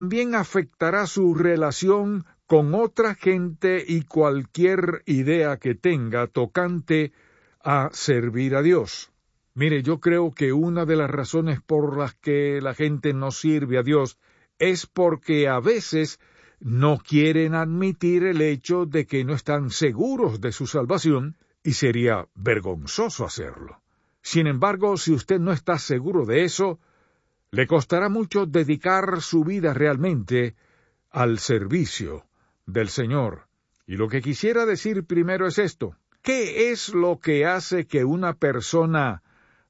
también afectará su relación con otra gente y cualquier idea que tenga tocante a servir a Dios. Mire, yo creo que una de las razones por las que la gente no sirve a Dios es porque a veces no quieren admitir el hecho de que no están seguros de su salvación, y sería vergonzoso hacerlo. Sin embargo, si usted no está seguro de eso, le costará mucho dedicar su vida realmente al servicio del Señor. Y lo que quisiera decir primero es esto: ¿qué es lo que hace que una persona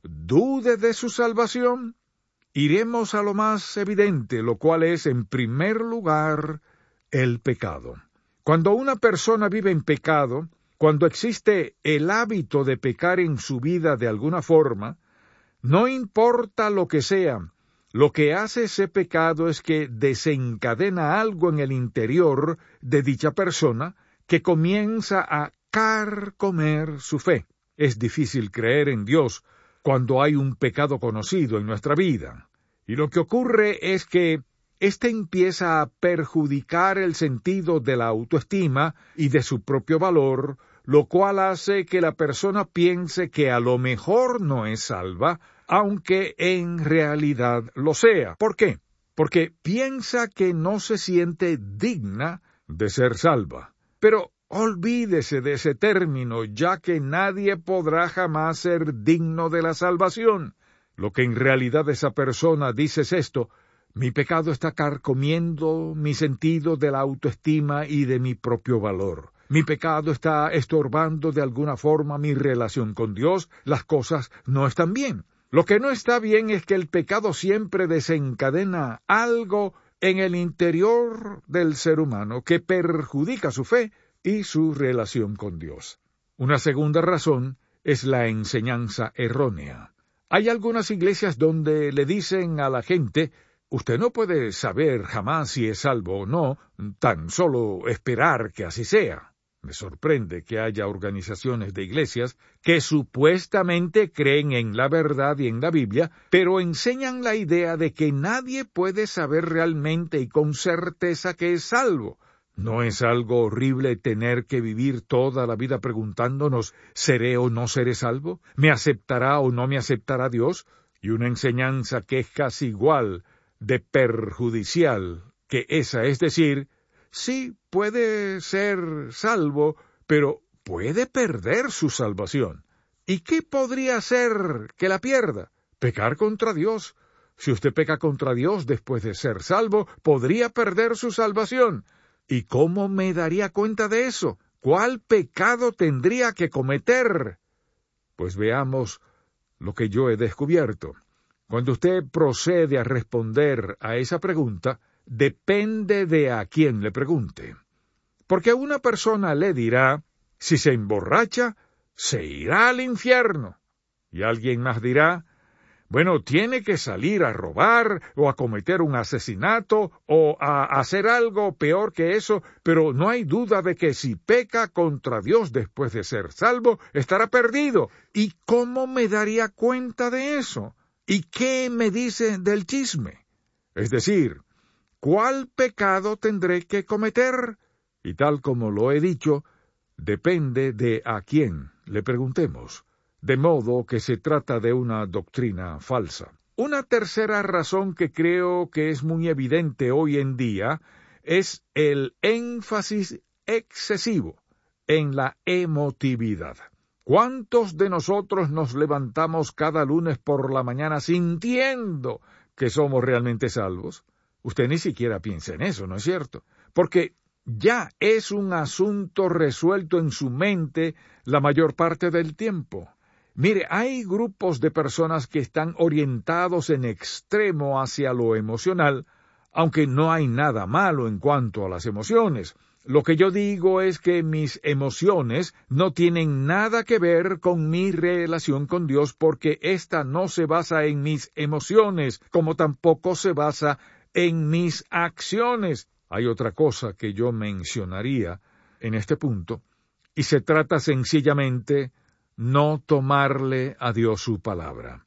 dude de su salvación? Iremos a lo más evidente, lo cual es, en primer lugar, el pecado. Cuando una persona vive en pecado, cuando existe el hábito de pecar en su vida de alguna forma, no importa lo que sea, lo que hace ese pecado es que desencadena algo en el interior de dicha persona que comienza a carcomer su fe. Es difícil creer en Dios cuando hay un pecado conocido en nuestra vida. Y lo que ocurre es que éste empieza a perjudicar el sentido de la autoestima y de su propio valor, lo cual hace que la persona piense que a lo mejor no es salva, aunque en realidad lo sea. ¿Por qué? Porque piensa que no se siente digna de ser salva. Pero olvídese de ese término, ya que nadie podrá jamás ser digno de la salvación. Lo que en realidad esa persona dice es esto: mi pecado está carcomiendo mi sentido de la autoestima y de mi propio valor. Mi pecado está estorbando de alguna forma mi relación con Dios. Las cosas no están bien. Lo que no está bien es que el pecado siempre desencadena algo en el interior del ser humano que perjudica su fe y su relación con Dios. Una segunda razón es la enseñanza errónea. Hay algunas iglesias donde le dicen a la gente: usted no puede saber jamás si es salvo o no, tan solo esperar que así sea. Me sorprende que haya organizaciones de iglesias que supuestamente creen en la verdad y en la Biblia, pero enseñan la idea de que nadie puede saber realmente y con certeza que es salvo. ¿No es algo horrible tener que vivir toda la vida preguntándonos: ¿seré o no seré salvo? ¿Me aceptará o no me aceptará Dios? Y una enseñanza que es casi igual de perjudicial que esa, es decir, sí puede ser salvo, pero puede perder su salvación. ¿Y qué podría hacer que la pierda? Pecar contra Dios. Si usted peca contra Dios después de ser salvo, podría perder su salvación. ¿Y cómo me daría cuenta de eso? ¿Cuál pecado tendría que cometer? Pues veamos lo que yo he descubierto. Cuando usted procede a responder a esa pregunta, depende de a quién le pregunte. Porque una persona le dirá: si se emborracha, se irá al infierno. Y alguien más dirá: bueno, tiene que salir a robar o a cometer un asesinato o a hacer algo peor que eso, pero no hay duda de que si peca contra Dios después de ser salvo, estará perdido. ¿Y cómo me daría cuenta de eso? ¿Y qué me dice del chisme? Es decir, ¿cuál pecado tendré que cometer? Y tal como lo he dicho, depende de a quién le preguntemos. De modo que se trata de una doctrina falsa. Una tercera razón que creo que es muy evidente hoy en día es el énfasis excesivo en la emotividad. ¿Cuántos de nosotros nos levantamos cada lunes por la mañana sintiendo que somos realmente salvos? Usted ni siquiera piensa en eso, ¿no es cierto? Porque ya es un asunto resuelto en su mente la mayor parte del tiempo. Mire, hay grupos de personas que están orientados en extremo hacia lo emocional, aunque no hay nada malo en cuanto a las emociones. Lo que yo digo es que mis emociones no tienen nada que ver con mi relación con Dios, porque ésta no se basa en mis emociones, como tampoco se basa en mis acciones. Hay otra cosa que yo mencionaría en este punto, y se trata sencillamente no tomarle a Dios su palabra.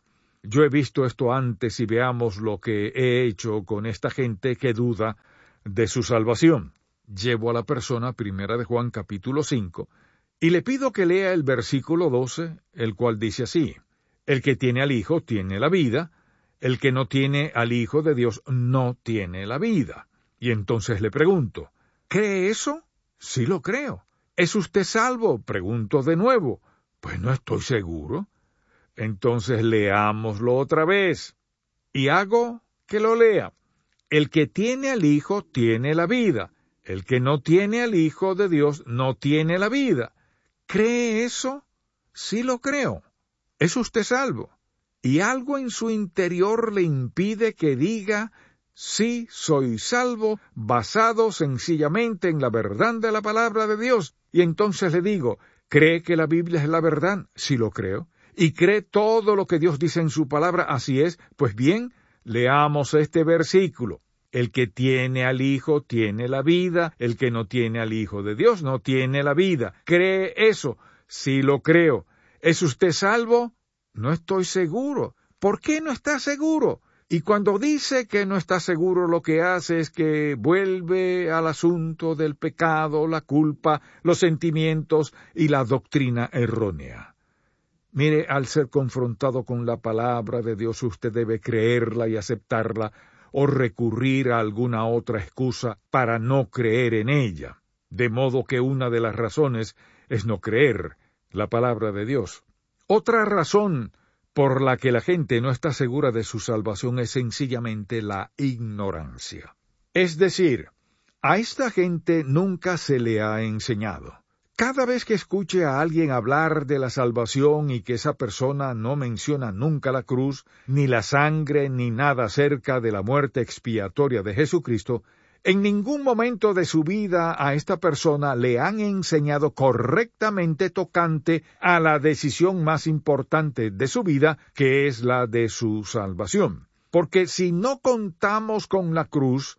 Yo he visto esto antes y veamos lo que he hecho con esta gente que duda de su salvación. Llevo a la persona, 1 de Juan capítulo 5, y le pido que lea el versículo 12, el cual dice así: el que tiene al Hijo tiene la vida, el que no tiene al Hijo de Dios no tiene la vida. Y entonces le pregunto, ¿cree eso? Sí lo creo. ¿Es usted salvo? Pregunto de nuevo. Pues no estoy seguro. Entonces leámoslo otra vez. Y hago que lo lea. El que tiene al Hijo tiene la vida. El que no tiene al Hijo de Dios no tiene la vida. ¿Cree eso? Sí lo creo. ¿Es usted salvo? ¿Y algo en su interior le impide que diga, sí, soy salvo, basado sencillamente en la verdad de la palabra de Dios? Y entonces le digo, ¿cree que la Biblia es la verdad? Sí lo creo. ¿Y cree todo lo que Dios dice en su palabra? Así es. Pues bien, leamos este versículo. El que tiene al Hijo tiene la vida, el que no tiene al Hijo de Dios no tiene la vida. ¿Cree eso? Sí lo creo. ¿Es usted salvo? No estoy seguro. ¿Por qué no está seguro? Y cuando dice que no está seguro, lo que hace es que vuelve al asunto del pecado, la culpa, los sentimientos y la doctrina errónea. Mire, al ser confrontado con la palabra de Dios, usted debe creerla y aceptarla, o recurrir a alguna otra excusa para no creer en ella. De modo que una de las razones es no creer la palabra de Dios. Otra razón por la que la gente no está segura de su salvación es sencillamente la ignorancia. Es decir, a esta gente nunca se le ha enseñado. Cada vez que escuche a alguien hablar de la salvación y que esa persona no menciona nunca la cruz, ni la sangre, ni nada acerca de la muerte expiatoria de Jesucristo, en ningún momento de su vida a esta persona le han enseñado correctamente tocante a la decisión más importante de su vida, que es la de su salvación. Porque si no contamos con la cruz,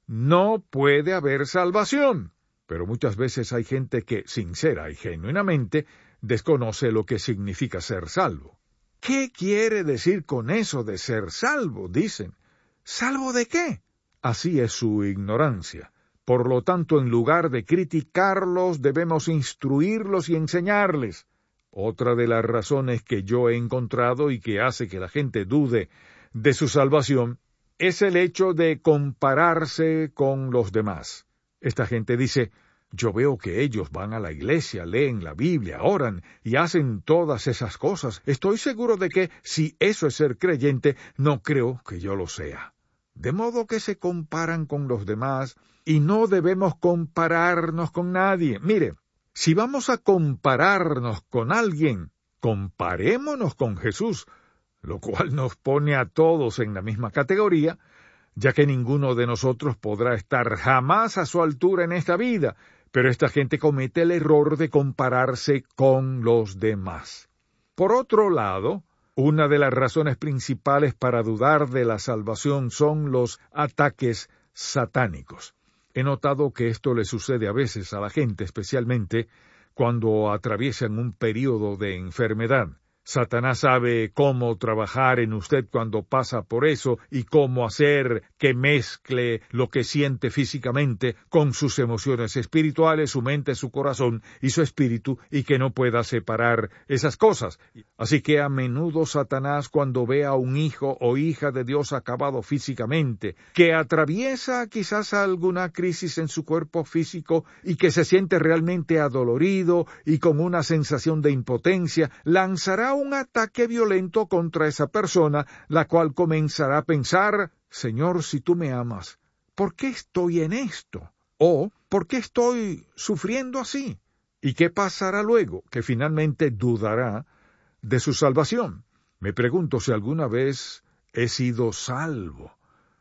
no puede haber salvación. Pero muchas veces hay gente que, sincera y genuinamente, desconoce lo que significa ser salvo. ¿Qué quiere decir con eso de ser salvo? Dicen. ¿Salvo de qué? Así es su ignorancia. Por lo tanto, en lugar de criticarlos, debemos instruirlos y enseñarles. Otra de las razones que yo he encontrado y que hace que la gente dude de su salvación es el hecho de compararse con los demás. Esta gente dice, yo veo que ellos van a la iglesia, leen la Biblia, oran y hacen todas esas cosas. Estoy seguro de que, si eso es ser creyente, no creo que yo lo sea. De modo que se comparan con los demás y no debemos compararnos con nadie. Mire, si vamos a compararnos con alguien, comparémonos con Jesús, lo cual nos pone a todos en la misma categoría, ya que ninguno de nosotros podrá estar jamás a su altura en esta vida, pero esta gente comete el error de compararse con los demás. Por otro lado, una de las razones principales para dudar de la salvación son los ataques satánicos. He notado que esto le sucede a veces a la gente, especialmente cuando atraviesan un período de enfermedad. Satanás sabe cómo trabajar en usted cuando pasa por eso y cómo hacer que mezcle lo que siente físicamente con sus emociones espirituales, su mente, su corazón y su espíritu, y que no pueda separar esas cosas. Así que a menudo Satanás, cuando ve a un hijo o hija de Dios acabado físicamente, que atraviesa quizás alguna crisis en su cuerpo físico y que se siente realmente adolorido y con una sensación de impotencia, lanzará un ataque violento contra esa persona, la cual comenzará a pensar, Señor, si tú me amas, ¿por qué estoy en esto? ¿O por qué estoy sufriendo así? ¿Y qué pasará luego? Que finalmente dudará de su salvación. Me pregunto si alguna vez he sido salvo.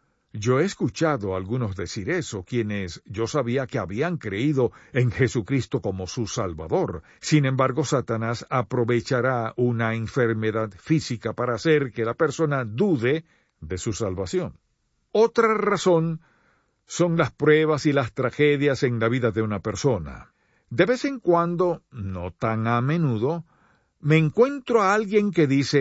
Yo he escuchado a algunos decir eso, quienes yo sabía que habían creído en Jesucristo como su Salvador. Sin embargo, Satanás aprovechará una enfermedad física para hacer que la persona dude de su salvación. Otra razón son las pruebas y las tragedias en la vida de una persona. De vez en cuando, no tan a menudo, me encuentro a alguien que dice,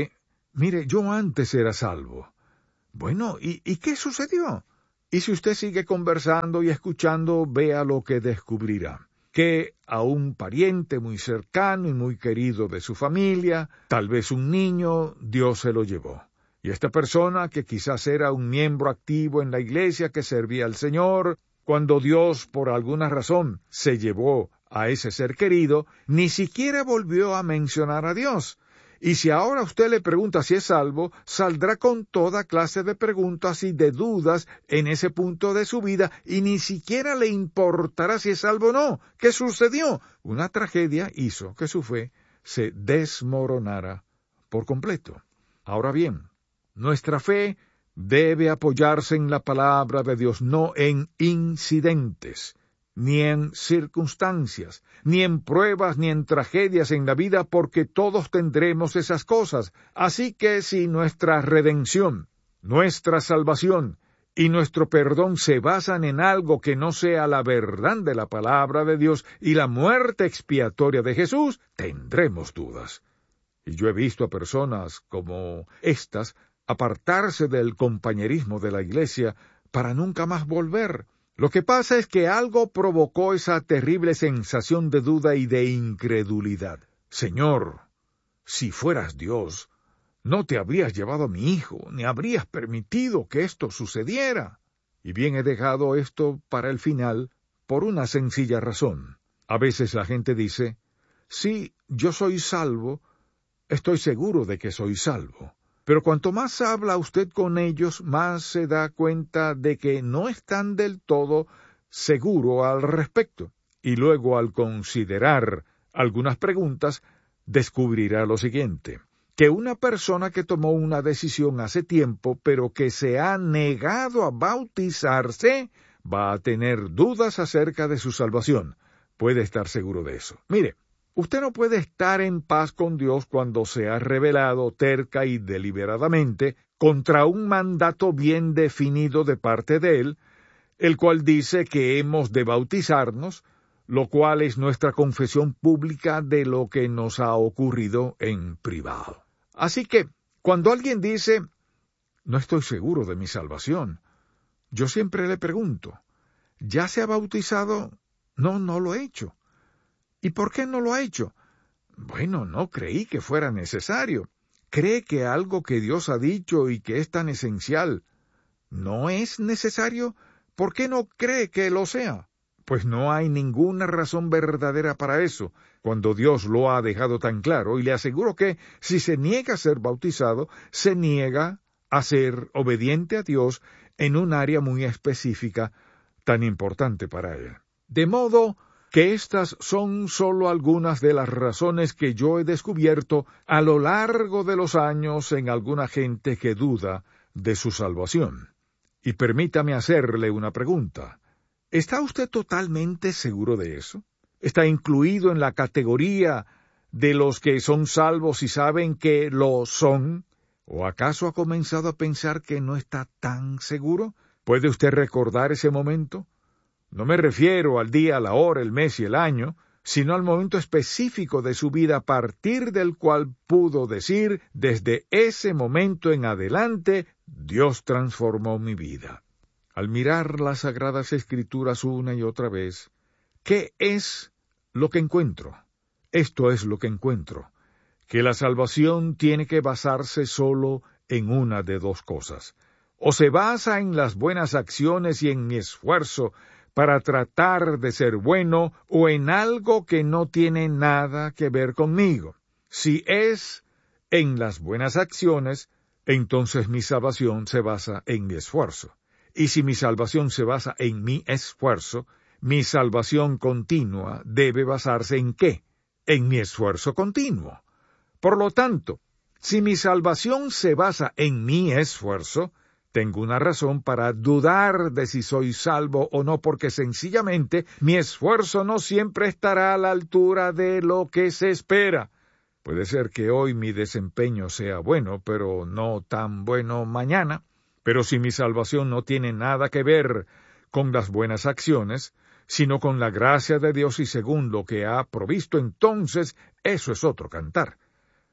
Mire, yo antes era salvo. Bueno, ¿y qué sucedió? Y si usted sigue conversando y escuchando, vea lo que descubrirá. Que a un pariente muy cercano y muy querido de su familia, tal vez un niño, Dios se lo llevó. Y esta persona, que quizás era un miembro activo en la iglesia que servía al Señor, cuando Dios, por alguna razón, se llevó a ese ser querido, ni siquiera volvió a mencionar a Dios. Y si ahora usted le pregunta si es salvo, saldrá con toda clase de preguntas y de dudas en ese punto de su vida, y ni siquiera le importará si es salvo o no. ¿Qué sucedió? Una tragedia hizo que su fe se desmoronara por completo. Ahora bien, nuestra fe debe apoyarse en la palabra de Dios, no en incidentes, ni en circunstancias, ni en pruebas, ni en tragedias en la vida, porque todos tendremos esas cosas. Así que si nuestra redención, nuestra salvación y nuestro perdón se basan en algo que no sea la verdad de la palabra de Dios y la muerte expiatoria de Jesús, tendremos dudas. Y yo he visto a personas como estas apartarse del compañerismo de la iglesia para nunca más volver. Lo que pasa es que algo provocó esa terrible sensación de duda y de incredulidad. Señor, si fueras Dios, no te habrías llevado a mi hijo, ni habrías permitido que esto sucediera. Y bien, he dejado esto para el final por una sencilla razón. A veces la gente dice, sí, yo soy salvo, estoy seguro de que soy salvo. Pero cuanto más habla usted con ellos, más se da cuenta de que no están del todo seguros al respecto. Y luego, al considerar algunas preguntas, descubrirá lo siguiente: que una persona que tomó una decisión hace tiempo, pero que se ha negado a bautizarse, va a tener dudas acerca de su salvación. Puede estar seguro de eso. Mire, usted no puede estar en paz con Dios cuando se ha rebelado terca y deliberadamente contra un mandato bien definido de parte de Él, el cual dice que hemos de bautizarnos, lo cual es nuestra confesión pública de lo que nos ha ocurrido en privado. Así que, cuando alguien dice, no estoy seguro de mi salvación, yo siempre le pregunto, ¿ya se ha bautizado? No, no lo he hecho. ¿Y por qué no lo ha hecho? Bueno, no creí que fuera necesario. ¿Cree que algo que Dios ha dicho y que es tan esencial no es necesario? ¿Por qué no cree que lo sea? Pues no hay ninguna razón verdadera para eso, cuando Dios lo ha dejado tan claro, y le aseguro que si se niega a ser bautizado, se niega a ser obediente a Dios en un área muy específica, tan importante para él. De modo que estas son solo algunas de las razones que yo he descubierto a lo largo de los años en alguna gente que duda de su salvación. Y permítame hacerle una pregunta. ¿Está usted totalmente seguro de eso? ¿Está incluido en la categoría de los que son salvos y saben que lo son? ¿O acaso ha comenzado a pensar que no está tan seguro? ¿Puede usted recordar ese momento? No me refiero al día, la hora, el mes y el año, sino al momento específico de su vida a partir del cual pudo decir, desde ese momento en adelante, Dios transformó mi vida. Al mirar las Sagradas Escrituras una y otra vez, ¿qué es lo que encuentro? Esto es lo que encuentro, que la salvación tiene que basarse solo en una de dos cosas. O se basa en las buenas acciones y en mi esfuerzo para tratar de ser bueno, o en algo que no tiene nada que ver conmigo. Si es en las buenas acciones, entonces mi salvación se basa en mi esfuerzo. Y si mi salvación se basa en mi esfuerzo, mi salvación continua debe basarse ¿en qué? En mi esfuerzo continuo. Por lo tanto, si mi salvación se basa en mi esfuerzo, tengo una razón para dudar de si soy salvo o no, porque sencillamente mi esfuerzo no siempre estará a la altura de lo que se espera. Puede ser que hoy mi desempeño sea bueno, pero no tan bueno mañana. Pero si mi salvación no tiene nada que ver con las buenas acciones, sino con la gracia de Dios y según lo que ha provisto, entonces eso es otro cantar.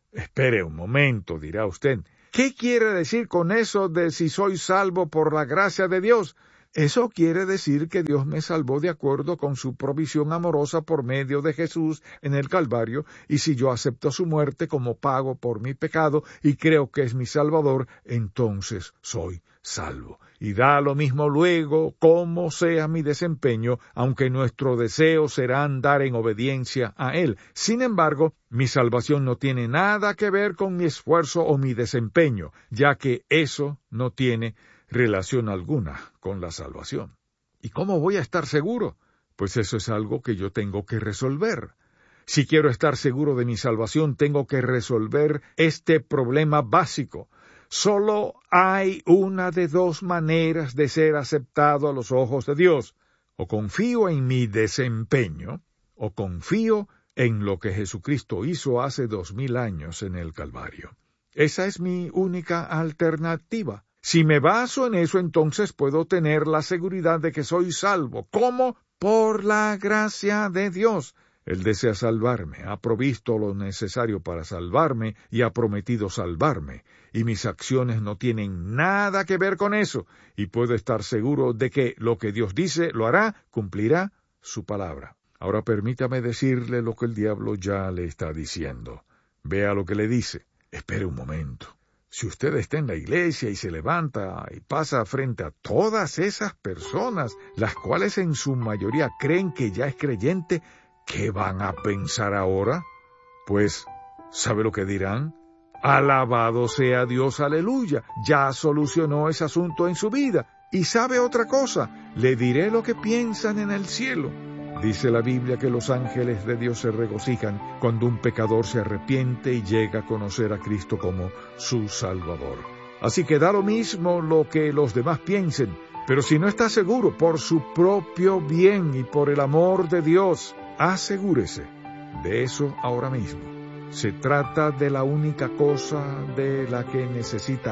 Espere un momento, dirá usted. ¿Qué quiere decir con eso de si soy salvo por la gracia de Dios? Eso quiere decir que Dios me salvó de acuerdo con su provisión amorosa por medio de Jesús en el Calvario, y si yo acepto su muerte como pago por mi pecado y creo que es mi Salvador, entonces soy salvo. Y da lo mismo luego cómo sea mi desempeño, aunque nuestro deseo será andar en obediencia a Él. Sin embargo, mi salvación no tiene nada que ver con mi esfuerzo o mi desempeño, ya que eso no tiene relación alguna con la salvación. ¿Y cómo voy a estar seguro? Pues eso es algo que yo tengo que resolver. Si quiero estar seguro de mi salvación, tengo que resolver este problema básico. Solo hay una de dos maneras de ser aceptado a los ojos de Dios. O confío en mi desempeño, o confío en lo que Jesucristo hizo hace 2000 años en el Calvario. Esa es mi única alternativa. Si me baso en eso, entonces puedo tener la seguridad de que soy salvo. ¿Cómo? Por la gracia de Dios. Él desea salvarme, ha provisto lo necesario para salvarme y ha prometido salvarme. Y mis acciones no tienen nada que ver con eso. Y puedo estar seguro de que lo que Dios dice lo hará, cumplirá su palabra. Ahora permítame decirle lo que el diablo ya le está diciendo. Vea lo que le dice. Espere un momento. Si usted está en la iglesia y se levanta y pasa frente a todas esas personas, las cuales en su mayoría creen que ya es creyente, ¿qué van a pensar ahora? Pues, ¿sabe lo que dirán? Alabado sea Dios, aleluya, ya solucionó ese asunto en su vida. Y sabe otra cosa, le diré lo que piensan en el cielo. Dice la Biblia que los ángeles de Dios se regocijan cuando un pecador se arrepiente y llega a conocer a Cristo como su Salvador. Así que da lo mismo lo que los demás piensen, pero si no está seguro por su propio bien y por el amor de Dios, asegúrese de eso ahora mismo. Se trata de la única cosa de la que necesita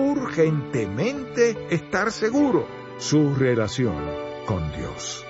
urgentemente estar seguro, su relación con Dios.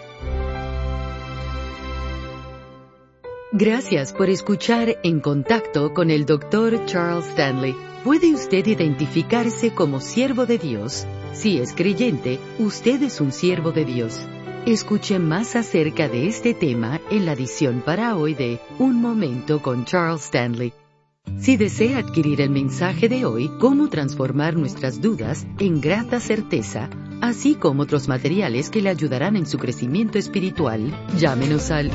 Gracias por escuchar En Contacto con el Dr. Charles Stanley. ¿Puede usted identificarse como siervo de Dios? Si es creyente, usted es un siervo de Dios. Escuche más acerca de este tema en la edición para hoy de Un Momento con Charles Stanley. Si desea adquirir el mensaje de hoy, Cómo transformar nuestras dudas en grata certeza, así como otros materiales que le ayudarán en su crecimiento espiritual, llámenos al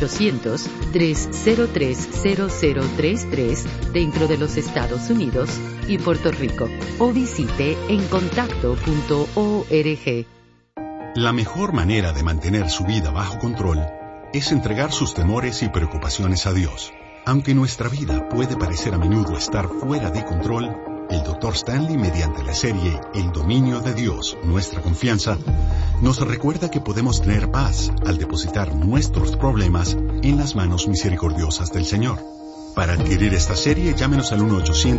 1-800-303-0033 dentro de los Estados Unidos y Puerto Rico, o visite encontacto.org. La mejor manera de mantener su vida bajo control es entregar sus temores y preocupaciones a Dios. Aunque nuestra vida puede parecer a menudo estar fuera de control, el Dr. Stanley, mediante la serie El dominio de Dios, nuestra confianza, nos recuerda que podemos tener paz al depositar nuestros problemas en las manos misericordiosas del Señor. Para adquirir esta serie, llámenos al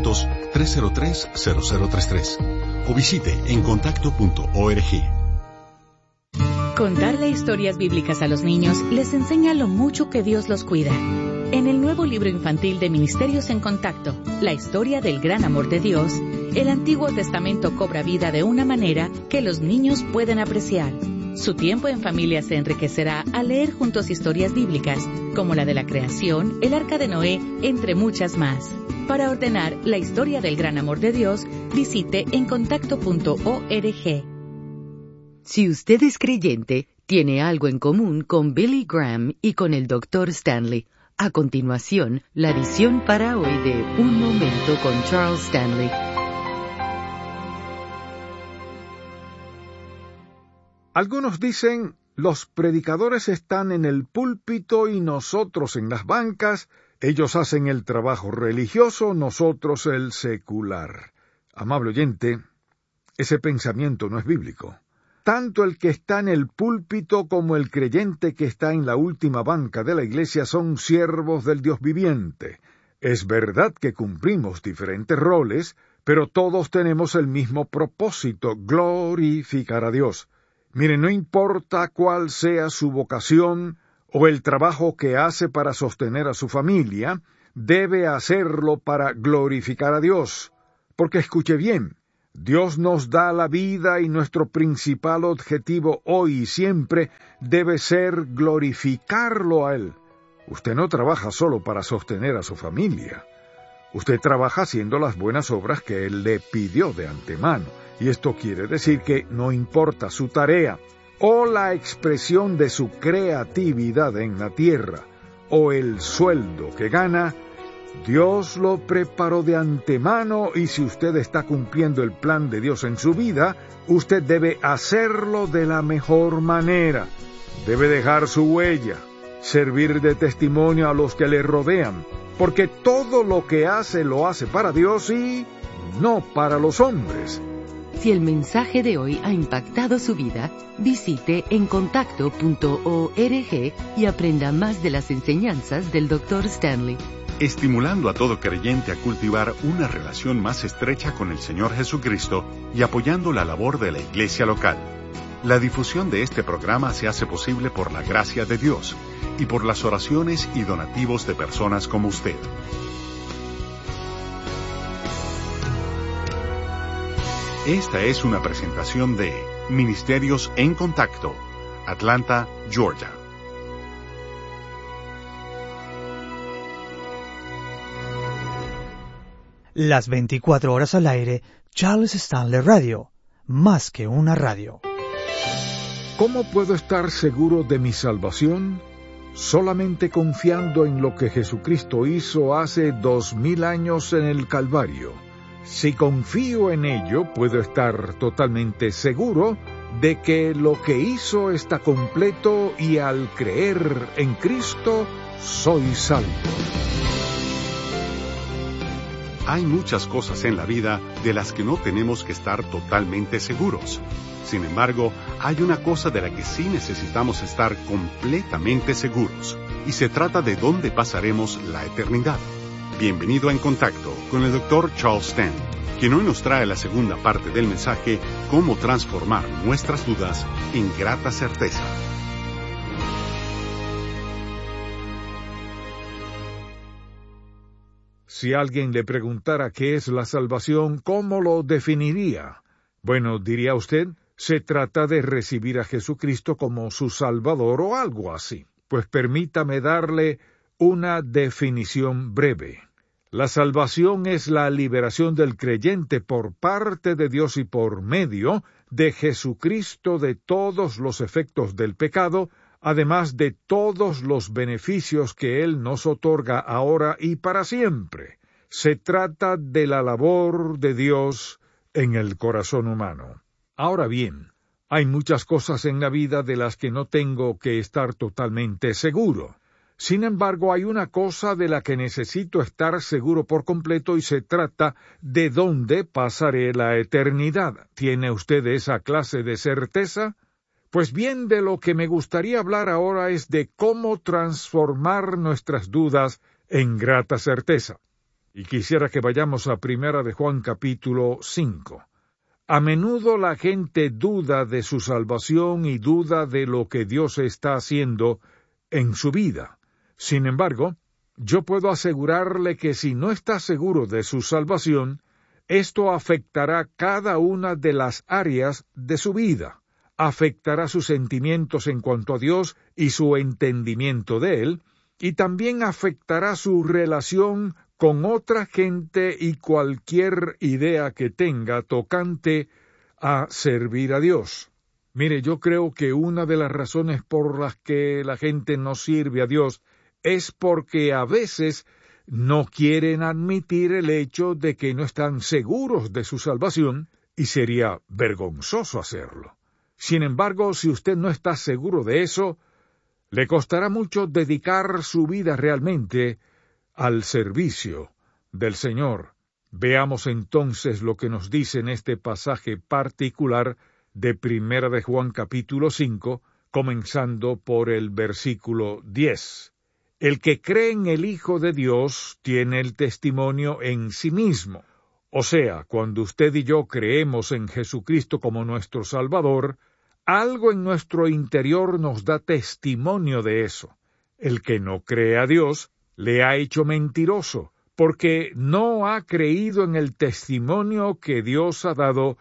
1-800-303-0033 o visite encontacto.org. Contarle historias bíblicas a los niños les enseña lo mucho que Dios los cuida. En el nuevo libro infantil de Ministerios en Contacto, La historia del gran amor de Dios, el Antiguo Testamento cobra vida de una manera que los niños pueden apreciar. Su tiempo en familia se enriquecerá al leer juntos historias bíblicas, como la de la creación, el arca de Noé, entre muchas más. Para ordenar La historia del gran amor de Dios, visite encontacto.org. Si usted es creyente, tiene algo en común con Billy Graham y con el Dr. Stanley. A continuación, la edición para hoy de Un Momento con Charles Stanley. Algunos dicen, los predicadores están en el púlpito y nosotros en las bancas, ellos hacen el trabajo religioso, nosotros el secular. Amable oyente, ese pensamiento no es bíblico. Tanto el que está en el púlpito como el creyente que está en la última banca de la iglesia son siervos del Dios viviente. Es verdad que cumplimos diferentes roles, pero todos tenemos el mismo propósito, glorificar a Dios. Mire, no importa cuál sea su vocación o el trabajo que hace para sostener a su familia, debe hacerlo para glorificar a Dios. Porque escuche bien, Dios nos da la vida y nuestro principal objetivo hoy y siempre debe ser glorificarlo a Él. Usted no trabaja solo para sostener a su familia. Usted trabaja haciendo las buenas obras que Él le pidió de antemano. Y esto quiere decir que no importa su tarea, o la expresión de su creatividad en la tierra, o el sueldo que gana, Dios lo preparó de antemano y si usted está cumpliendo el plan de Dios en su vida, usted debe hacerlo de la mejor manera. Debe dejar su huella, servir de testimonio a los que le rodean, porque todo lo que hace lo hace para Dios y no para los hombres. Si el mensaje de hoy ha impactado su vida, visite encontacto.org y aprenda más de las enseñanzas del Dr. Stanley. Estimulando a todo creyente a cultivar una relación más estrecha con el Señor Jesucristo y apoyando la labor de la iglesia local. La difusión de este programa se hace posible por la gracia de Dios y por las oraciones y donativos de personas como usted. Esta es una presentación de Ministerios en Contacto, Atlanta, Georgia. Las 24 horas al aire, Charles Stanley Radio, más que una radio. ¿Cómo puedo estar seguro de mi salvación? Solamente confiando en lo que Jesucristo hizo hace 2000 años en el Calvario. Si confío en ello, puedo estar totalmente seguro de que lo que hizo está completo y al creer en Cristo, soy salvo. Hay muchas cosas en la vida de las que no tenemos que estar totalmente seguros. Sin embargo, hay una cosa de la que sí necesitamos estar completamente seguros, y se trata de dónde pasaremos la eternidad. Bienvenido a En Contacto con el Dr. Charles Stanley, quien hoy nos trae la segunda parte del mensaje, Cómo transformar nuestras dudas en grata certeza. Si alguien le preguntara qué es la salvación, ¿cómo lo definiría? Bueno, diría usted, se trata de recibir a Jesucristo como su Salvador o algo así. Pues permítame darle una definición breve. La salvación es la liberación del creyente por parte de Dios y por medio de Jesucristo de todos los efectos del pecado, además de todos los beneficios que Él nos otorga ahora y para siempre. Se trata de la labor de Dios en el corazón humano. Ahora bien, hay muchas cosas en la vida de las que no tengo que estar totalmente seguro. Sin embargo, hay una cosa de la que necesito estar seguro por completo y se trata de dónde pasaré la eternidad. ¿Tiene usted esa clase de certeza? Pues bien, de lo que me gustaría hablar ahora es de cómo transformar nuestras dudas en grata certeza. Y quisiera que vayamos a 1 de Juan capítulo 5. A menudo la gente duda de su salvación y duda de lo que Dios está haciendo en su vida. Sin embargo, yo puedo asegurarle que si no está seguro de su salvación, esto afectará cada una de las áreas de su vida. Afectará sus sentimientos en cuanto a Dios y su entendimiento de Él, y también afectará su relación con otra gente y cualquier idea que tenga tocante a servir a Dios. Mire, yo creo que una de las razones por las que la gente no sirve a Dios es porque a veces no quieren admitir el hecho de que no están seguros de su salvación, y sería vergonzoso hacerlo. Sin embargo, si usted no está seguro de eso, le costará mucho dedicar su vida realmente al servicio del Señor. Veamos entonces lo que nos dice en este pasaje particular de 1 de Juan capítulo 5, comenzando por el versículo 10. El que cree en el Hijo de Dios tiene el testimonio en sí mismo. O sea, cuando usted y yo creemos en Jesucristo como nuestro Salvador, algo en nuestro interior nos da testimonio de eso. El que no cree a Dios le ha hecho mentiroso, porque no ha creído en el testimonio que Dios ha dado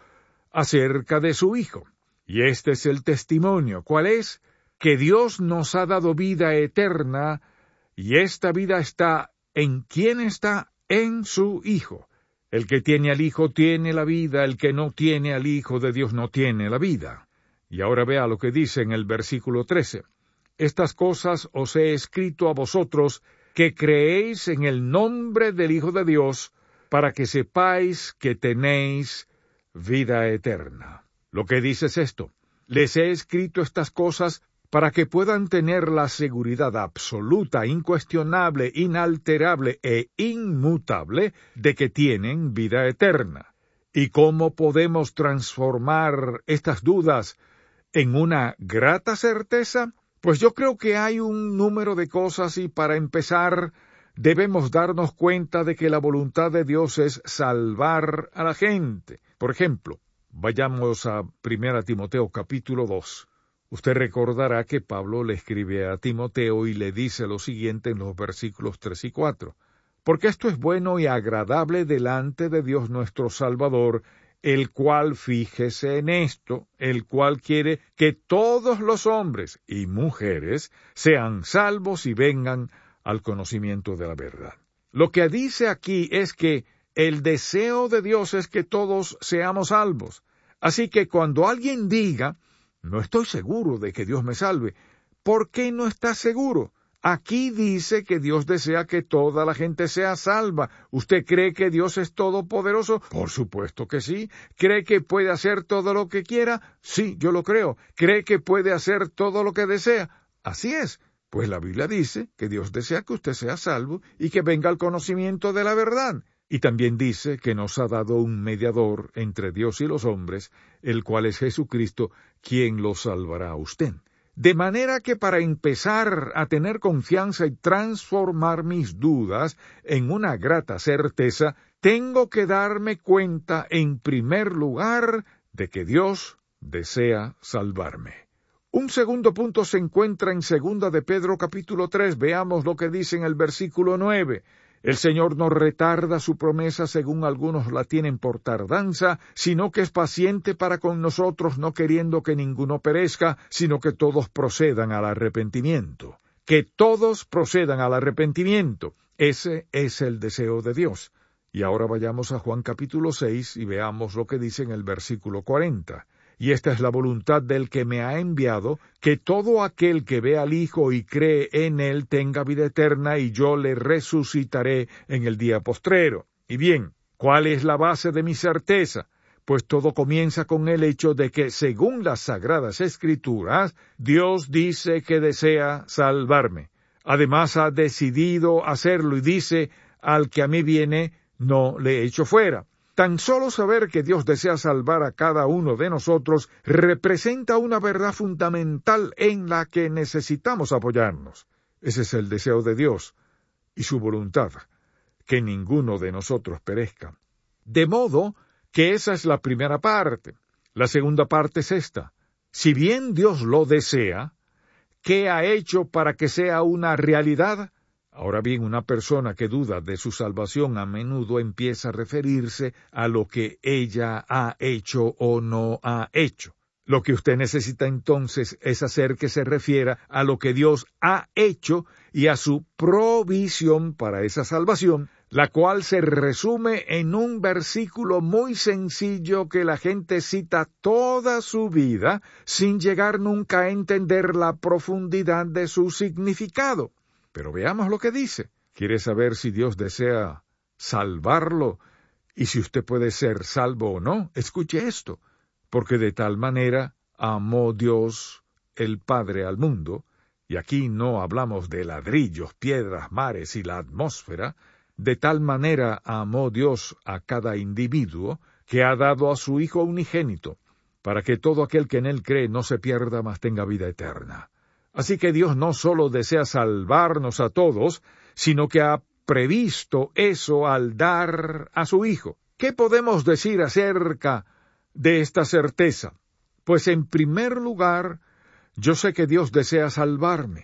acerca de su Hijo. Y este es el testimonio. ¿Cuál es? Que Dios nos ha dado vida eterna, y esta vida está ¿en quién está? En su Hijo. El que tiene al Hijo tiene la vida, el que no tiene al Hijo de Dios no tiene la vida. Y ahora vea lo que dice en el versículo 13. Estas cosas os he escrito a vosotros, que creéis en el nombre del Hijo de Dios, para que sepáis que tenéis vida eterna. Lo que dice es esto: les he escrito estas cosas para que puedan tener la seguridad absoluta, incuestionable, inalterable e inmutable de que tienen vida eterna. ¿Y cómo podemos transformar estas dudas en una grata certeza? Pues yo creo que hay un número de cosas, y para empezar debemos darnos cuenta de que la voluntad de Dios es salvar a la gente. Por ejemplo, vayamos a 1 Timoteo capítulo 2. Usted recordará que Pablo le escribe a Timoteo y le dice lo siguiente en los versículos 3 y 4. Porque esto es bueno y agradable delante de Dios nuestro Salvador, el cual, fíjese en esto, el cual quiere que todos los hombres y mujeres sean salvos y vengan al conocimiento de la verdad. Lo que dice aquí es que el deseo de Dios es que todos seamos salvos. Así que cuando alguien diga, no estoy seguro de que Dios me salve, ¿por qué no estás seguro? Aquí dice que Dios desea que toda la gente sea salva. ¿Usted cree que Dios es todopoderoso? Por supuesto que sí. ¿Cree que puede hacer todo lo que quiera? Sí, yo lo creo. ¿Cree que puede hacer todo lo que desea? Así es. Pues la Biblia dice que Dios desea que usted sea salvo y que venga al conocimiento de la verdad. Y también dice que nos ha dado un mediador entre Dios y los hombres, el cual es Jesucristo, quien lo salvará a usted. De manera que para empezar a tener confianza y transformar mis dudas en una grata certeza, tengo que darme cuenta, en primer lugar, de que Dios desea salvarme. Un segundo punto se encuentra en 2 de Pedro capítulo 3. Veamos lo que dice en el versículo 9. El Señor no retarda su promesa, según algunos la tienen por tardanza, sino que es paciente para con nosotros, no queriendo que ninguno perezca, sino que todos procedan al arrepentimiento. Que todos procedan al arrepentimiento. Ese es el deseo de Dios. Y ahora vayamos a Juan capítulo 6 y veamos lo que dice en el versículo 40. Y esta es la voluntad del que me ha enviado, que todo aquel que ve al Hijo y cree en él tenga vida eterna, y yo le resucitaré en el día postrero. Y bien, ¿cuál es la base de mi certeza? Pues todo comienza con el hecho de que, según las Sagradas Escrituras, Dios dice que desea salvarme. Además ha decidido hacerlo y dice, al que a mí viene, no le echo fuera. Tan solo saber que Dios desea salvar a cada uno de nosotros representa una verdad fundamental en la que necesitamos apoyarnos. Ese es el deseo de Dios y su voluntad, que ninguno de nosotros perezca. De modo que esa es la primera parte. La segunda parte es esta. Si bien Dios lo desea, ¿qué ha hecho para que sea una realidad? Ahora bien, una persona que duda de su salvación a menudo empieza a referirse a lo que ella ha hecho o no ha hecho. Lo que usted necesita entonces es hacer que se refiera a lo que Dios ha hecho y a su provisión para esa salvación, la cual se resume en un versículo muy sencillo que la gente cita toda su vida sin llegar nunca a entender la profundidad de su significado. Pero veamos lo que dice. ¿Quiere saber si Dios desea salvarlo y si usted puede ser salvo o no? Escuche esto. Porque de tal manera amó Dios el Padre al mundo, y aquí no hablamos de ladrillos, piedras, mares y la atmósfera, de tal manera amó Dios a cada individuo, que ha dado a su Hijo unigénito, para que todo aquel que en él cree no se pierda, mas tenga vida eterna. Así que Dios no solo desea salvarnos a todos, sino que ha previsto eso al dar a su Hijo. ¿Qué podemos decir acerca de esta certeza? Pues en primer lugar, yo sé que Dios desea salvarme.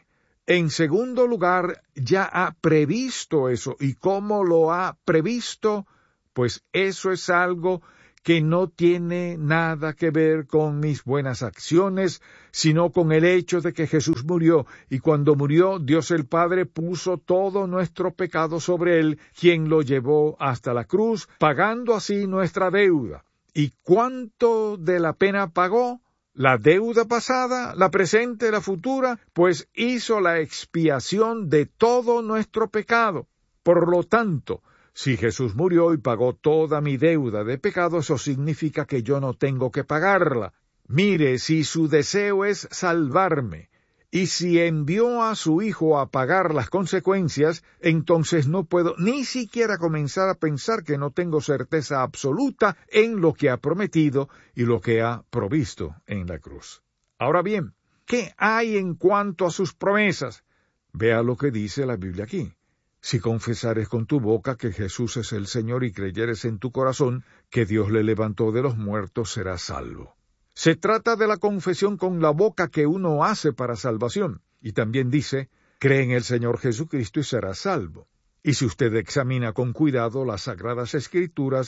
En segundo lugar, ya ha previsto eso. ¿Y cómo lo ha previsto? Pues eso es algo que no tiene nada que ver con mis buenas acciones, sino con el hecho de que Jesús murió, y cuando murió, Dios el Padre puso todo nuestro pecado sobre él, quien lo llevó hasta la cruz, pagando así nuestra deuda. ¿Y cuánto de la pena pagó? La deuda pasada, la presente, la futura, pues hizo la expiación de todo nuestro pecado. Por lo tanto, si Jesús murió y pagó toda mi deuda de pecado, eso significa que yo no tengo que pagarla. Mire, si su deseo es salvarme, y si envió a su Hijo a pagar las consecuencias, entonces no puedo ni siquiera comenzar a pensar que no tengo certeza absoluta en lo que ha prometido y lo que ha provisto en la cruz. Ahora bien, ¿qué hay en cuanto a sus promesas? Vea lo que dice la Biblia aquí. Si confesares con tu boca que Jesús es el Señor y creyeres en tu corazón que Dios le levantó de los muertos, serás salvo. Se trata de la confesión con la boca que uno hace para salvación. Y también dice, cree en el Señor Jesucristo y serás salvo. Y si usted examina con cuidado las Sagradas Escrituras,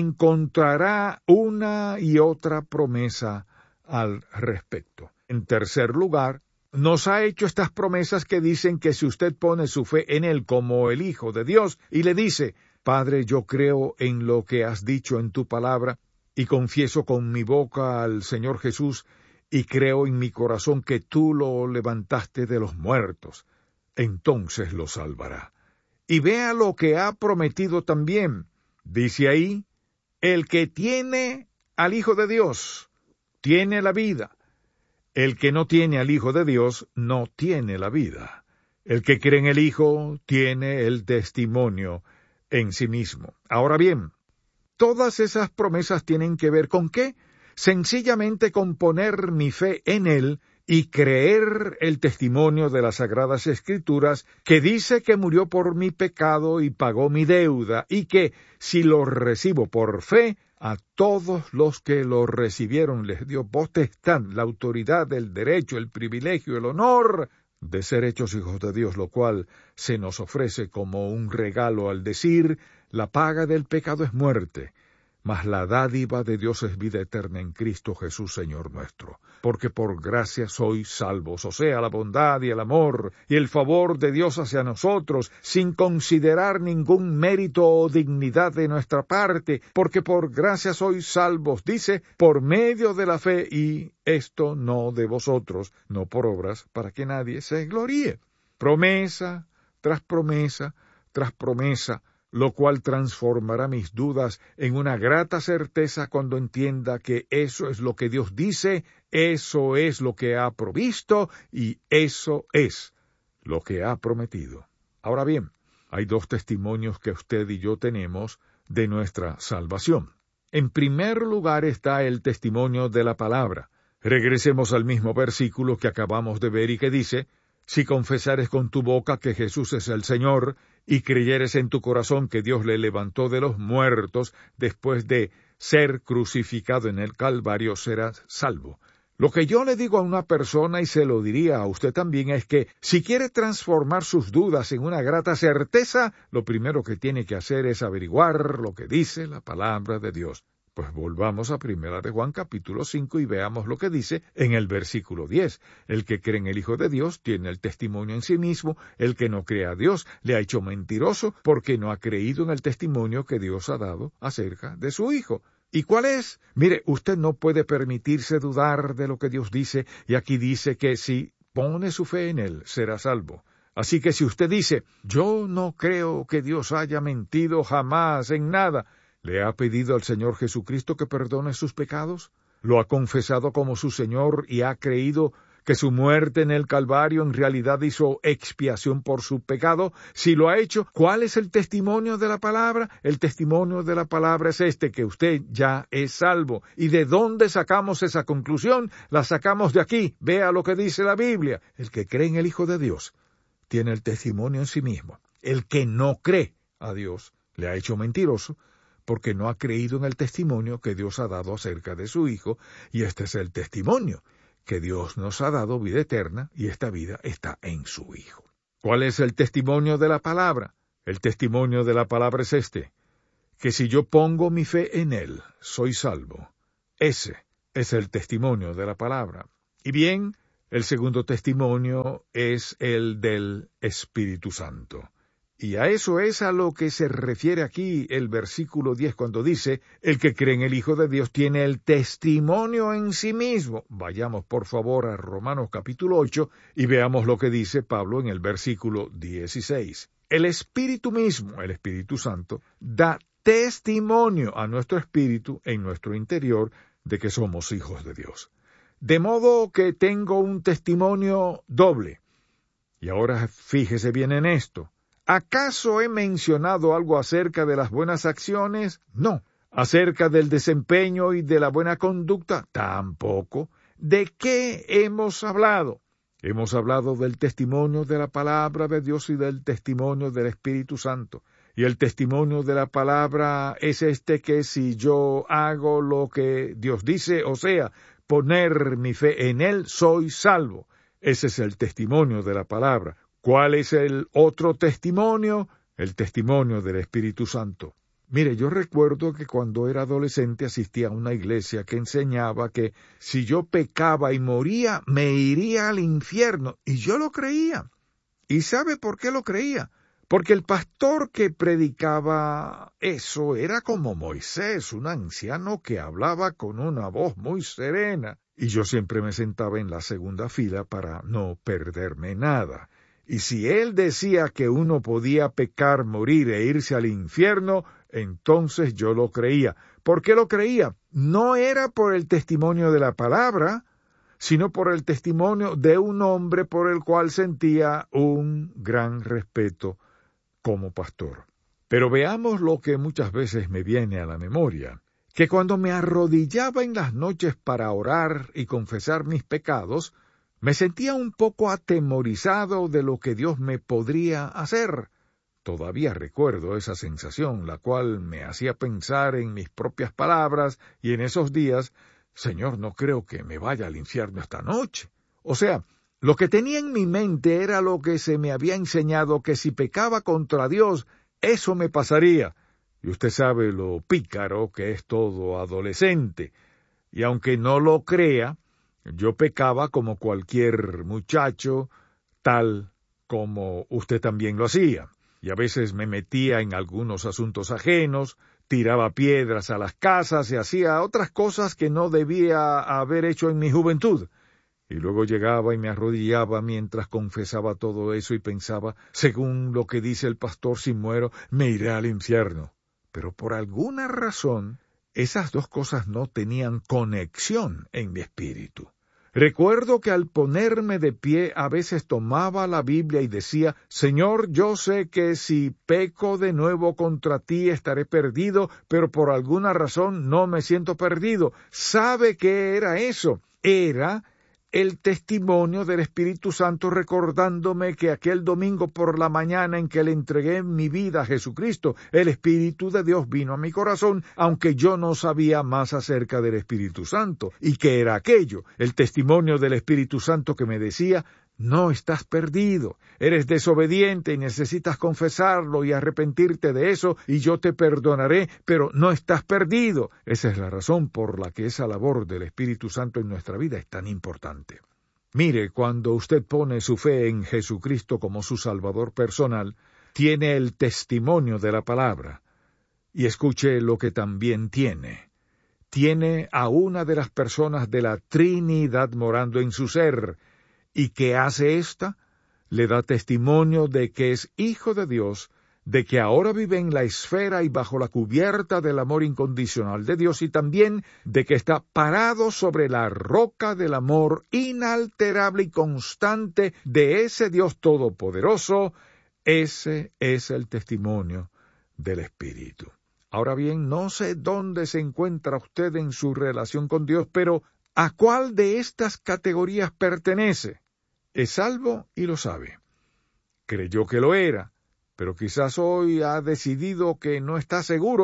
encontrará una y otra promesa al respecto. En tercer lugar, nos ha hecho estas promesas que dicen que si usted pone su fe en Él como el Hijo de Dios y le dice, Padre, yo creo en lo que has dicho en tu palabra y confieso con mi boca al Señor Jesús y creo en mi corazón que tú lo levantaste de los muertos, entonces lo salvará. Y vea lo que ha prometido también. Dice ahí, el que tiene al Hijo de Dios, tiene la vida. El que no tiene al Hijo de Dios, no tiene la vida. El que cree en el Hijo, tiene el testimonio en sí mismo. Ahora bien, todas esas promesas tienen que ver ¿con qué? Sencillamente con poner mi fe en Él y creer el testimonio de las Sagradas Escrituras que dice que murió por mi pecado y pagó mi deuda y que, si lo recibo por fe, a todos los que lo recibieron les dio potestad, la autoridad, el derecho, el privilegio, el honor de ser hechos hijos de Dios, lo cual se nos ofrece como un regalo al decir, la paga del pecado es muerte, mas la dádiva de Dios es vida eterna en Cristo Jesús, Señor nuestro. Porque por gracia sois salvos, o sea, la bondad y el amor y el favor de Dios hacia nosotros, sin considerar ningún mérito o dignidad de nuestra parte, porque por gracia sois salvos, dice, por medio de la fe, y esto no de vosotros, no por obras, para que nadie se gloríe. Promesa tras promesa tras promesa, lo cual transformará mis dudas en una grata certeza cuando entienda que eso es lo que Dios dice, eso es lo que ha provisto y eso es lo que ha prometido. Ahora bien, hay dos testimonios que usted y yo tenemos de nuestra salvación. En primer lugar está el testimonio de la palabra. Regresemos al mismo versículo que acabamos de ver y que dice, si confesares con tu boca que Jesús es el Señor, y creyeres en tu corazón que Dios le levantó de los muertos después de ser crucificado en el Calvario, serás salvo. Lo que yo le digo a una persona, y se lo diría a usted también, es que si quiere transformar sus dudas en una grata certeza, lo primero que tiene que hacer es averiguar lo que dice la palabra de Dios. Pues volvamos a 1 de Juan capítulo 5 y veamos lo que dice en el versículo 10. El que cree en el Hijo de Dios tiene el testimonio en sí mismo. El que no cree a Dios le ha hecho mentiroso porque no ha creído en el testimonio que Dios ha dado acerca de su Hijo. ¿Y cuál es? Mire, usted no puede permitirse dudar de lo que Dios dice, y aquí dice que si pone su fe en Él, será salvo. Así que si usted dice, yo no creo que Dios haya mentido jamás en nada, ¿le ha pedido al Señor Jesucristo que perdone sus pecados? ¿Lo ha confesado como su Señor y ha creído que su muerte en el Calvario en realidad hizo expiación por su pecado? Si lo ha hecho, ¿cuál es el testimonio de la palabra? El testimonio de la palabra es que usted ya es salvo. ¿Y de dónde sacamos esa conclusión? La sacamos de aquí. Vea lo que dice la Biblia. El que cree en el Hijo de Dios tiene el testimonio en sí mismo. El que no cree a Dios le ha hecho mentiroso, porque no ha creído en el testimonio que Dios ha dado acerca de su Hijo, y este es el testimonio, que Dios nos ha dado vida eterna y esta vida está en su Hijo. ¿Cuál es el testimonio de la palabra? El testimonio de la palabra es este, que si yo pongo mi fe en Él, soy salvo. Ese es el testimonio de la palabra. Y bien, el segundo testimonio es el del Espíritu Santo. Y a eso es a lo que se refiere aquí el versículo 10 cuando dice, el que cree en el Hijo de Dios tiene el testimonio en sí mismo. Vayamos por favor a Romanos capítulo 8 y veamos lo que dice Pablo en el versículo 16. El Espíritu mismo, el Espíritu Santo, da testimonio a nuestro espíritu en nuestro interior de que somos hijos de Dios. De modo que tengo un testimonio doble. Y ahora fíjese bien en esto. ¿Acaso he mencionado algo acerca de las buenas acciones? No. ¿Acerca del desempeño y de la buena conducta? Tampoco. ¿De qué hemos hablado? Hemos hablado del testimonio de la palabra de Dios y del testimonio del Espíritu Santo. Y el testimonio de la palabra es que si yo hago lo que Dios dice, o sea, poner mi fe en Él, soy salvo. Ese es el testimonio de la palabra. ¿Cuál es el otro testimonio? El testimonio del Espíritu Santo. Mire, yo recuerdo que cuando era adolescente asistía a una iglesia que enseñaba que si yo pecaba y moría, me iría al infierno. Y yo lo creía. ¿Y sabe por qué lo creía? Porque el pastor que predicaba eso era como Moisés, un anciano que hablaba con una voz muy serena. Y yo siempre me sentaba en la segunda fila para no perderme nada. Y si él decía que uno podía pecar, morir e irse al infierno, entonces yo lo creía. ¿Por qué lo creía? No era por el testimonio de la palabra, sino por el testimonio de un hombre por el cual sentía un gran respeto como pastor. Pero veamos lo que muchas veces me viene a la memoria, que cuando me arrodillaba en las noches para orar y confesar mis pecados, me sentía un poco atemorizado de lo que Dios me podría hacer. Todavía recuerdo esa sensación, la cual me hacía pensar en mis propias palabras, y en esos días, Señor, no creo que me vaya al infierno esta noche. O sea, lo que tenía en mi mente era lo que se me había enseñado, que si pecaba contra Dios, eso me pasaría. Y usted sabe lo pícaro que es todo adolescente. Y aunque no lo crea, yo pecaba como cualquier muchacho, tal como usted también lo hacía. Y a veces me metía en algunos asuntos ajenos, tiraba piedras a las casas y hacía otras cosas que no debía haber hecho en mi juventud. Y luego llegaba y me arrodillaba mientras confesaba todo eso y pensaba, según lo que dice el pastor, si muero, me iré al infierno. Pero por alguna razón, esas dos cosas no tenían conexión en mi espíritu. Recuerdo que al ponerme de pie a veces tomaba la Biblia y decía, Señor, yo sé que si peco de nuevo contra ti estaré perdido, pero por alguna razón no me siento perdido. ¿Sabe qué era eso? Era el testimonio del Espíritu Santo recordándome que aquel domingo por la mañana en que le entregué mi vida a Jesucristo, el Espíritu de Dios vino a mi corazón, aunque yo no sabía más acerca del Espíritu Santo. ¿Y qué era aquello? El testimonio del Espíritu Santo que me decía, no estás perdido, eres desobediente y necesitas confesarlo y arrepentirte de eso y yo te perdonaré, pero no estás perdido. Esa es la razón por la que esa labor del Espíritu Santo en nuestra vida es tan importante. Mire, cuando usted pone su fe en Jesucristo como su Salvador personal, tiene el testimonio de la palabra. Y escuche lo que también tiene. Tiene a una de las personas de la Trinidad morando en su ser. ¿Y qué hace ésta? Le da testimonio de que es hijo de Dios, de que ahora vive en la esfera y bajo la cubierta del amor incondicional de Dios y también de que está parado sobre la roca del amor inalterable y constante de ese Dios todopoderoso. Ese es el testimonio del Espíritu. Ahora bien, no sé dónde se encuentra usted en su relación con Dios, pero ¿a cuál de estas categorías pertenece? Es salvo y lo sabe. Creyó que lo era, pero quizás hoy ha decidido que no está seguro.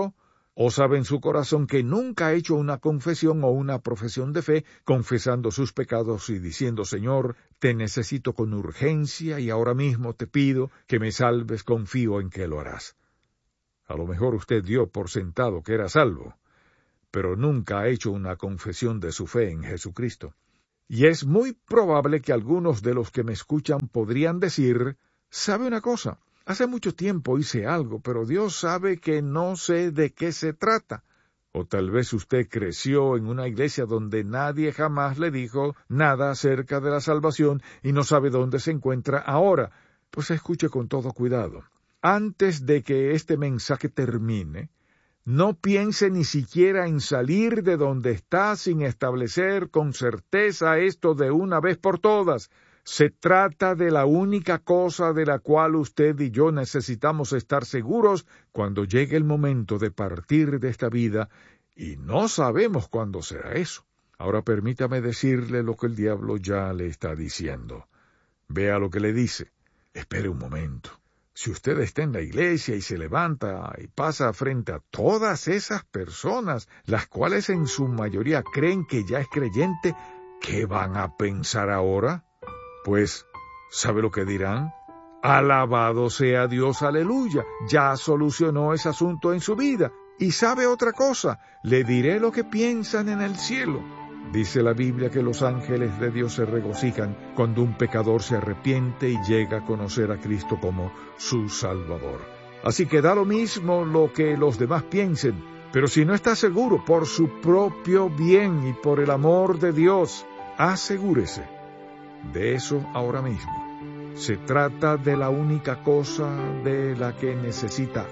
o sabe en su corazón que nunca ha hecho una confesión o una profesión de fe, confesando sus pecados y diciendo, Señor, te necesito con urgencia y ahora mismo te pido que me salves, confío en que lo harás. A lo mejor usted dio por sentado que era salvo, pero nunca ha hecho una confesión de su fe en Jesucristo. Y es muy probable que algunos de los que me escuchan podrían decir, ¿sabe una cosa? Hace mucho tiempo hice algo, pero Dios sabe que no sé de qué se trata. O tal vez usted creció en una iglesia donde nadie jamás le dijo nada acerca de la salvación y no sabe dónde se encuentra ahora. Pues escuche con todo cuidado. Antes de que este mensaje termine, no piense ni siquiera en salir de donde está sin establecer con certeza esto de una vez por todas. Se trata de la única cosa de la cual usted y yo necesitamos estar seguros cuando llegue el momento de partir de esta vida, y no sabemos cuándo será eso. Ahora permítame decirle lo que el diablo ya le está diciendo. Vea lo que le dice. Espere un momento. Si usted está en la iglesia y se levanta y pasa frente a todas esas personas, las cuales en su mayoría creen que ya es creyente, ¿qué van a pensar ahora? Pues, ¿sabe lo que dirán? Alabado sea Dios, aleluya, ya solucionó ese asunto en su vida. Y sabe otra cosa, le diré lo que piensan en el cielo. Dice la Biblia que los ángeles de Dios se regocijan cuando un pecador se arrepiente y llega a conocer a Cristo como su Salvador. Así que da lo mismo lo que los demás piensen, pero si no está seguro por su propio bien y por el amor de Dios, asegúrese de eso ahora mismo. Se trata de la única cosa de la que necesita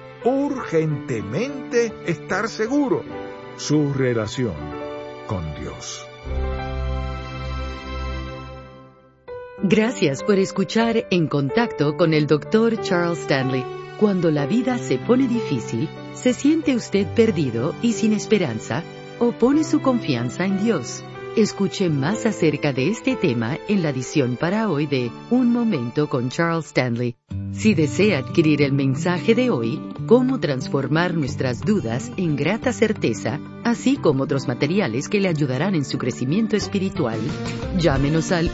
urgentemente estar seguro: su relación con Dios. Gracias por escuchar En Contacto con el Dr. Charles Stanley. Cuando la vida se pone difícil, ¿se siente usted perdido y sin esperanza? ¿O pone su confianza en Dios? Escuche más acerca de este tema en la edición para hoy de Un Momento con Charles Stanley. Si desea adquirir el mensaje de hoy, Cómo transformar nuestras dudas en grata certeza, así como otros materiales que le ayudarán en su crecimiento espiritual, llámenos al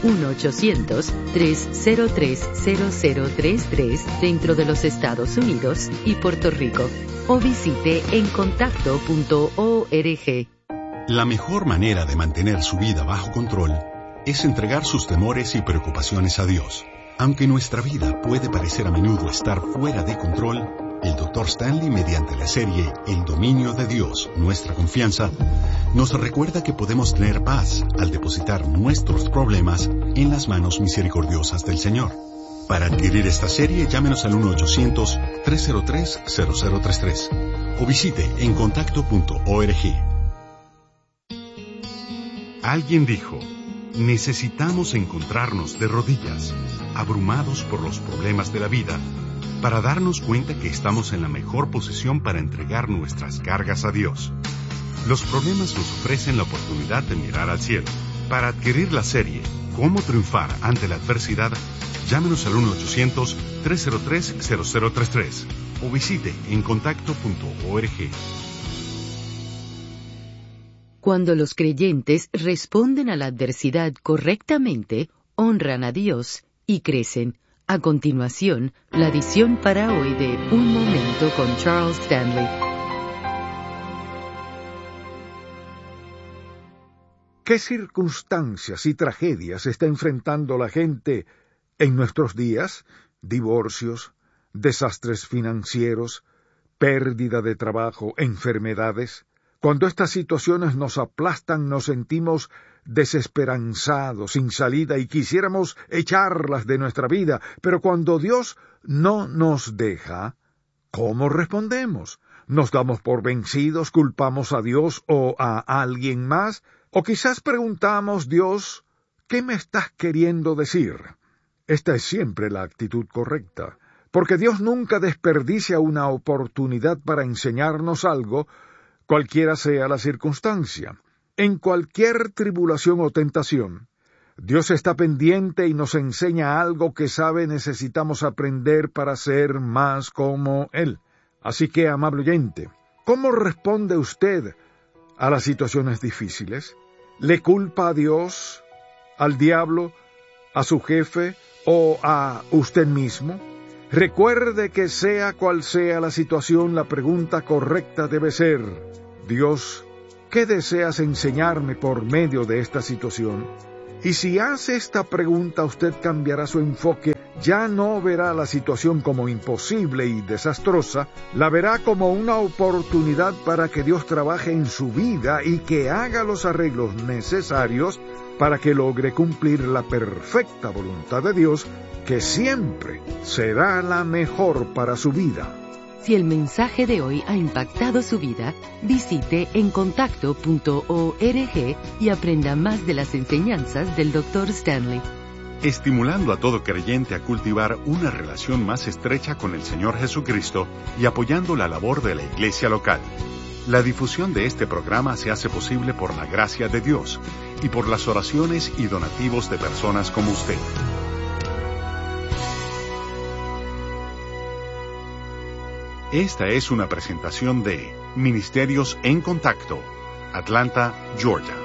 1-800-303-0033 dentro de los Estados Unidos y Puerto Rico, o visite encontacto.org. La mejor manera de mantener su vida bajo control es entregar sus temores y preocupaciones a Dios. Aunque nuestra vida puede parecer a menudo estar fuera de control, el Dr. Stanley, mediante la serie El dominio de Dios, nuestra confianza, nos recuerda que podemos tener paz al depositar nuestros problemas en las manos misericordiosas del Señor. Para adquirir esta serie, llámenos al 1-800-303-0033 o visite encontacto.org. Alguien dijo, necesitamos encontrarnos de rodillas, abrumados por los problemas de la vida, para darnos cuenta que estamos en la mejor posición para entregar nuestras cargas a Dios. Los problemas nos ofrecen la oportunidad de mirar al cielo. Para adquirir la serie Cómo triunfar ante la adversidad, llámenos al 1-800-303-0033 o visite encontacto.org. Cuando los creyentes responden a la adversidad correctamente, honran a Dios y crecen. A continuación, la edición para hoy de Un Momento con Charles Stanley. ¿Qué circunstancias y tragedias está enfrentando la gente en nuestros días? Divorcios, desastres financieros, pérdida de trabajo, enfermedades. Cuando estas situaciones nos aplastan, nos sentimos desesperanzados, sin salida, y quisiéramos echarlas de nuestra vida. Pero cuando Dios no nos deja, ¿cómo respondemos? ¿Nos damos por vencidos, culpamos a Dios o a alguien más? O quizás preguntamos, Dios, ¿qué me estás queriendo decir? Esta es siempre la actitud correcta, porque Dios nunca desperdicia una oportunidad para enseñarnos algo, cualquiera sea la circunstancia. En cualquier tribulación o tentación, Dios está pendiente y nos enseña algo que sabe necesitamos aprender para ser más como Él. Así que, amable oyente, ¿Cómo responde usted a las situaciones difíciles? ¿Le culpa a Dios, al diablo, a su jefe o a usted mismo? Recuerde que sea cual sea la situación, la pregunta correcta debe ser: Dios, ¿qué deseas enseñarme por medio de esta situación? Y si hace esta pregunta, usted cambiará su enfoque. Ya no verá la situación como imposible y desastrosa, la verá como una oportunidad para que Dios trabaje en su vida y que haga los arreglos necesarios para que logre cumplir la perfecta voluntad de Dios, que siempre será la mejor para su vida. Si el mensaje de hoy ha impactado su vida, visite encontacto.org y aprenda más de las enseñanzas del Dr. Stanley. Estimulando a todo creyente a cultivar una relación más estrecha con el Señor Jesucristo y apoyando la labor de la iglesia local. La difusión de este programa se hace posible por la gracia de Dios y por las oraciones y donativos de personas como usted. Esta es una presentación de Ministerios en Contacto, Atlanta, Georgia.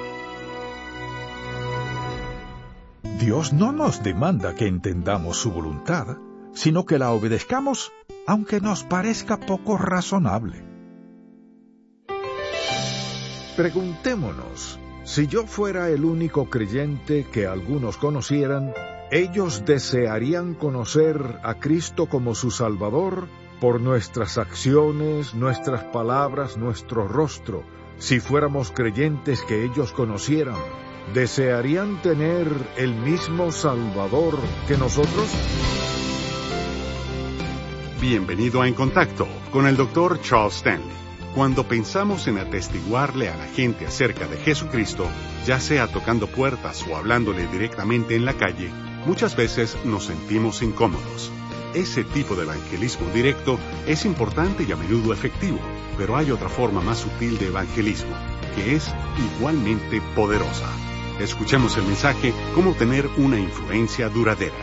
Dios no nos demanda que entendamos su voluntad, sino que la obedezcamos, aunque nos parezca poco razonable. Preguntémonos, si yo fuera el único creyente que algunos conocieran, ¿ellos desearían conocer a Cristo como su Salvador por nuestras acciones, nuestras palabras, nuestro rostro? Si fuéramos creyentes que ellos conocieran, ¿desearían tener el mismo Salvador que nosotros? Bienvenido a En Contacto con el Dr. Charles Stanley. Cuando pensamos en atestiguarle a la gente acerca de Jesucristo, ya sea tocando puertas o hablándole directamente en la calle, muchas veces nos sentimos incómodos. Ese tipo de evangelismo directo es importante y a menudo efectivo, pero hay otra forma más sutil de evangelismo, que es igualmente poderosa. Escuchemos el mensaje, Cómo tener una influencia duradera.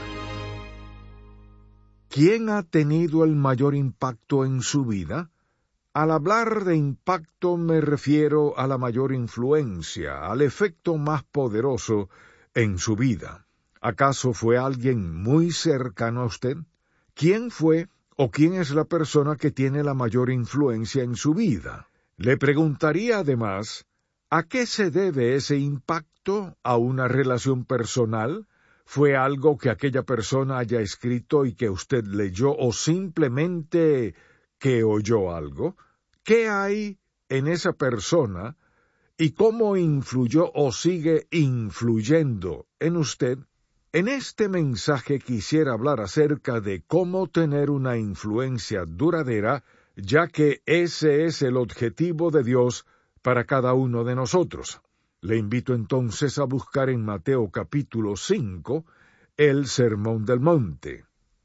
¿Quién ha tenido el mayor impacto en su vida? Al hablar de impacto me refiero a la mayor influencia, al efecto más poderoso en su vida. ¿Acaso fue alguien muy cercano a usted? ¿Quién fue o quién es la persona que tiene la mayor influencia en su vida? Le preguntaría además, ¿a qué se debe ese impacto? ¿A una relación personal? ¿Fue algo que aquella persona haya escrito y que usted leyó o simplemente que oyó algo? ¿Qué hay en esa persona y cómo influyó o sigue influyendo en usted? En este mensaje quisiera hablar acerca de cómo tener una influencia duradera, ya que ese es el objetivo de Dios para cada uno de nosotros. Le invito entonces a buscar en Mateo capítulo 5 el Sermón del Monte.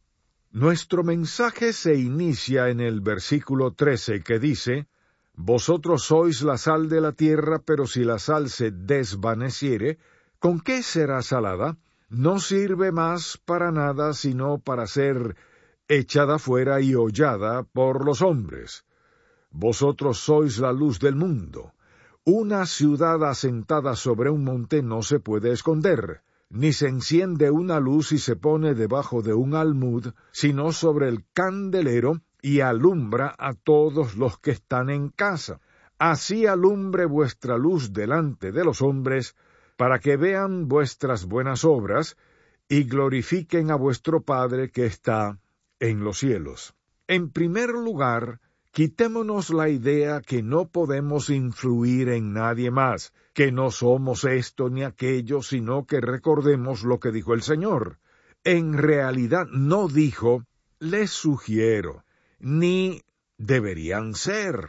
Nuestro mensaje se inicia en el versículo 13 que dice: Vosotros sois la sal de la tierra, pero si la sal se desvaneciere, ¿con qué será salada? No sirve más para nada, sino para ser echada fuera y hollada por los hombres. Vosotros sois la luz del mundo. Una ciudad asentada sobre un monte no se puede esconder, ni se enciende una luz y se pone debajo de un almud, sino sobre el candelero, y alumbra a todos los que están en casa. Así alumbre vuestra luz delante de los hombres, para que vean vuestras buenas obras, y glorifiquen a vuestro Padre que está en los cielos. En primer lugar, quitémonos la idea que no podemos influir en nadie más, que no somos esto ni aquello, sino que recordemos lo que dijo el Señor. En realidad no dijo, les sugiero, ni deberían ser,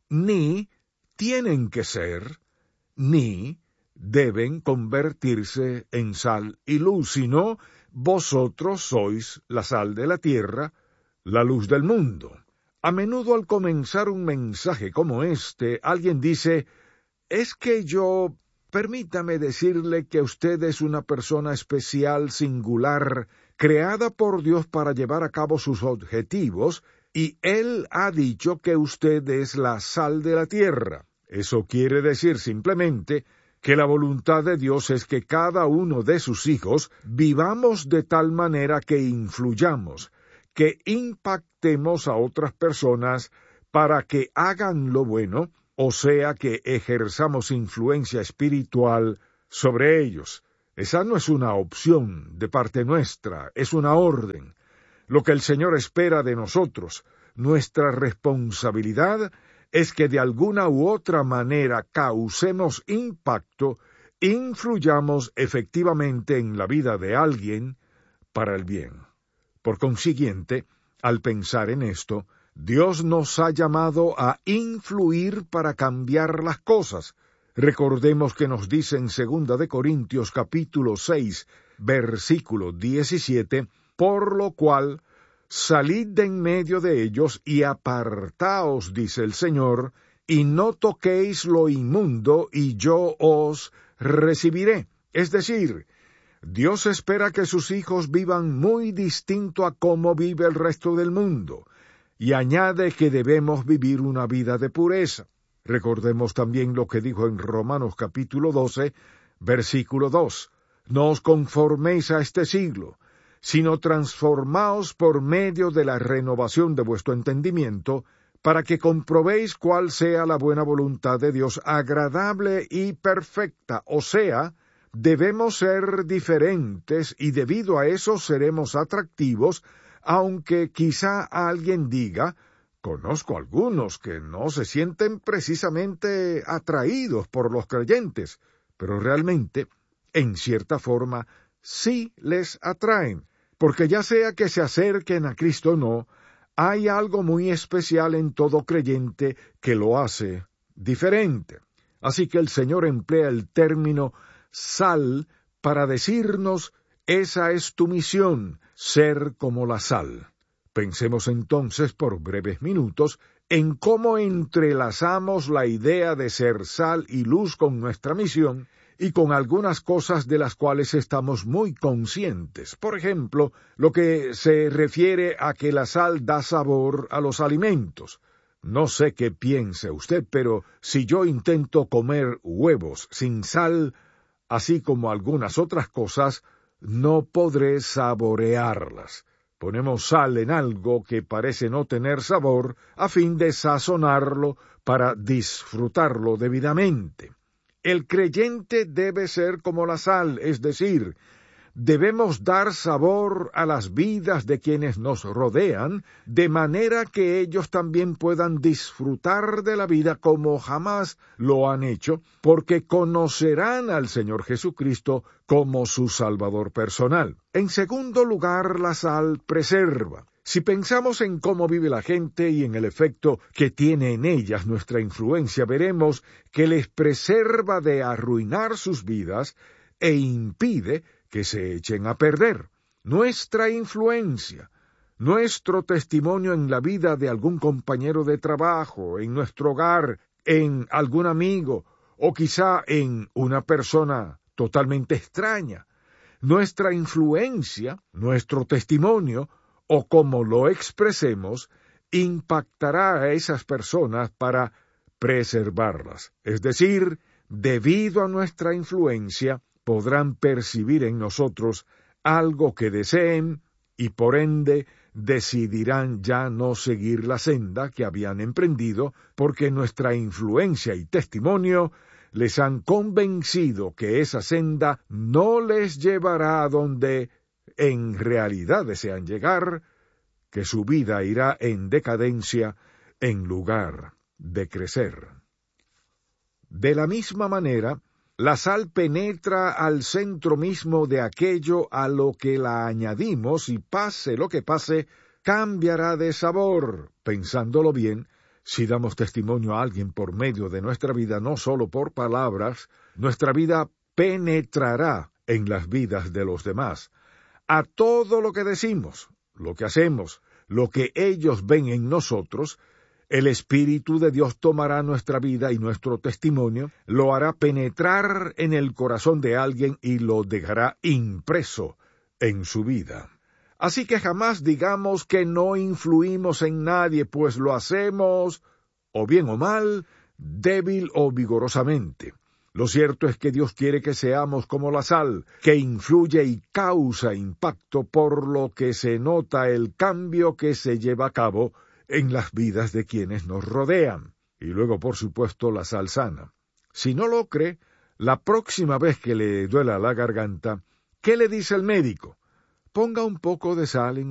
ni tienen que ser, ni deben convertirse en sal y luz, sino vosotros sois la sal de la tierra, la luz del mundo. A menudo al comenzar un mensaje como este, alguien dice, es que permítame decirle que usted es una persona especial, singular, creada por Dios para llevar a cabo sus objetivos, y Él ha dicho que usted es la sal de la tierra. Eso quiere decir simplemente que la voluntad de Dios es que cada uno de sus hijos vivamos de tal manera que influyamos, que impactemos a otras personas para que hagan lo bueno, o sea que ejerzamos influencia espiritual sobre ellos. Esa no es una opción de parte nuestra, es una orden. Lo que el Señor espera de nosotros, nuestra responsabilidad, es que de alguna u otra manera causemos impacto, influyamos efectivamente en la vida de alguien para el bien. Por consiguiente, al pensar en esto, Dios nos ha llamado a influir para cambiar las cosas. Recordemos que nos dice en 2 de Corintios capítulo 6, versículo 17, por lo cual, salid de en medio de ellos y apartaos, dice el Señor, y no toquéis lo inmundo, y yo os recibiré. Es decir, Dios espera que sus hijos vivan muy distinto a cómo vive el resto del mundo, y añade que debemos vivir una vida de pureza. Recordemos también lo que dijo en Romanos capítulo 12, versículo 2. No os conforméis a este siglo, sino transformaos por medio de la renovación de vuestro entendimiento, para que comprobéis cuál sea la buena voluntad de Dios, agradable y perfecta. O sea, debemos ser diferentes y debido a eso seremos atractivos, aunque quizá alguien diga, conozco algunos que no se sienten precisamente atraídos por los creyentes, pero realmente, en cierta forma, sí les atraen. Porque ya sea que se acerquen a Cristo o no, hay algo muy especial en todo creyente que lo hace diferente. Así que el Señor emplea el término sal para decirnos, esa es tu misión, ser como la sal. Pensemos entonces por breves minutos en cómo entrelazamos la idea de ser sal y luz con nuestra misión, y con algunas cosas de las cuales estamos muy conscientes. Por ejemplo, lo que se refiere a que la sal da sabor a los alimentos. No sé qué piense usted, pero si yo intento comer huevos sin sal, así como algunas otras cosas, no podré saborearlas. Ponemos sal en algo que parece no tener sabor, a fin de sazonarlo para disfrutarlo debidamente. El creyente debe ser como la sal, es decir, debemos dar sabor a las vidas de quienes nos rodean, de manera que ellos también puedan disfrutar de la vida como jamás lo han hecho, porque conocerán al Señor Jesucristo como su Salvador personal. En segundo lugar, la sal preserva. Si pensamos en cómo vive la gente y en el efecto que tiene en ellas nuestra influencia, veremos que les preserva de arruinar sus vidas e impide que se echen a perder. Nuestra influencia, nuestro testimonio en la vida de algún compañero de trabajo, en nuestro hogar, en algún amigo, o quizá en una persona totalmente extraña. Nuestra influencia, nuestro testimonio, o como lo expresemos, impactará a esas personas para preservarlas. Es decir, debido a nuestra influencia, podrán percibir en nosotros algo que deseen y por ende decidirán ya no seguir la senda que habían emprendido, porque nuestra influencia y testimonio les han convencido que esa senda no les llevará a donde en realidad desean llegar, que su vida irá en decadencia en lugar de crecer. De la misma manera, la sal penetra al centro mismo de aquello a lo que la añadimos y pase lo que pase, cambiará de sabor. Pensándolo bien, si damos testimonio a alguien por medio de nuestra vida, no solo por palabras, nuestra vida penetrará en las vidas de los demás. A todo lo que decimos, lo que hacemos, lo que ellos ven en nosotros, el Espíritu de Dios tomará nuestra vida y nuestro testimonio, lo hará penetrar en el corazón de alguien y lo dejará impreso en su vida. Así que jamás digamos que no influimos en nadie, pues lo hacemos, o bien o mal, débil o vigorosamente. Lo cierto es que Dios quiere que seamos como la sal, que influye y causa impacto, por lo que se nota el cambio que se lleva a cabo en las vidas de quienes nos rodean. Y luego, por supuesto, la sal sana. Si no lo cree, la próxima vez que le duela la garganta, ¿qué le dice el médico? Ponga un poco de sal en